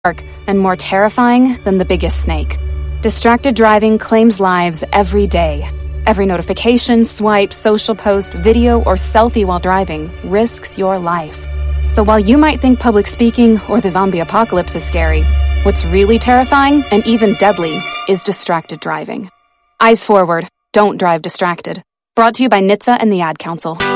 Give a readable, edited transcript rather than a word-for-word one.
dark and more terrifying than the biggest snake. Distracted driving claims lives every day. Every notification, swipe, social post, video, or selfie while driving risks your life. So while you might think public speaking or the zombie apocalypse is scary, what's really terrifying and even deadly is distracted driving. Eyes forward, don't drive distracted. Brought to you by NHTSA and the Ad Council.